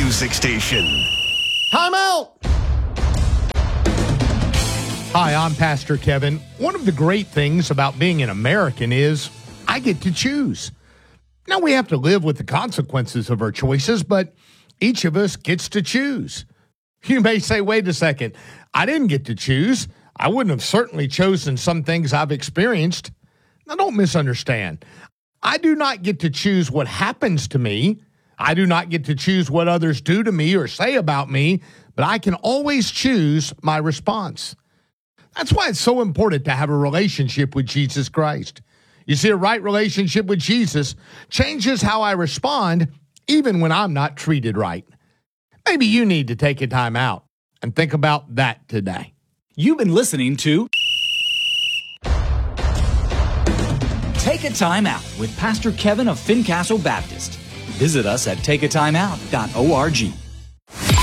music station. Time out! Hi, I'm Pastor Kevin. One of the great things about being an American is I get to choose. Now, we have to live with the consequences of our choices, but each of us gets to choose. You may say, wait a second, I didn't get to choose. I wouldn't have certainly chosen some things I've experienced. Now, don't misunderstand. I do not get to choose what happens to me. I do not get to choose what others do to me or say about me, but I can always choose my response. That's why it's so important to have a relationship with Jesus Christ. You see, a right relationship with Jesus changes how I respond, even when I'm not treated right. Maybe you need to take a time out and think about that today. You've been listening to Take a Time Out with Pastor Kevin of Fincastle Baptist. Visit us at takeatimeout.org.